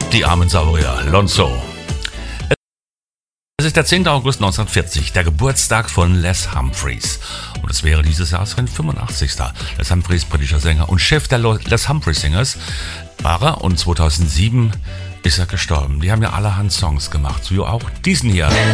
Die armen Saurier, Lonzo. Es ist der 10. August 1940, der Geburtstag von Les Humphreys. Und es wäre dieses Jahr sein 85. Les Humphreys, britischer Sänger und Chef der Les Humphreys Singers, war er, und 2007 ist er gestorben. Die haben ja allerhand Songs gemacht, so auch diesen hier.